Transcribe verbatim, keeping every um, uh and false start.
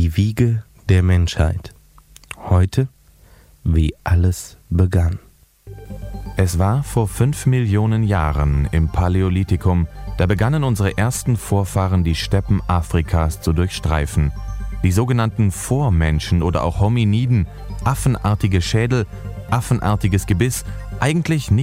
Die Wiege der Menschheit. Heute, wie alles begann. Es war vor fünf Millionen Jahren im Paläolithikum, da begannen unsere ersten Vorfahren die Steppen Afrikas zu durchstreifen. Die sogenannten Vormenschen oder auch Hominiden, affenartige Schädel, affenartiges Gebiss, eigentlich nicht